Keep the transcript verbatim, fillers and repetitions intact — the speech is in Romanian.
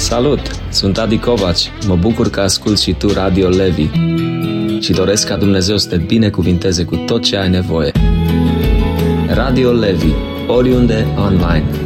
Salut! Sunt Adi Covaci. Mă bucur că asculți și tu Radio Levi și doresc ca Dumnezeu să te binecuvinteze cu tot ce ai nevoie. Radio Levi, oriunde, online.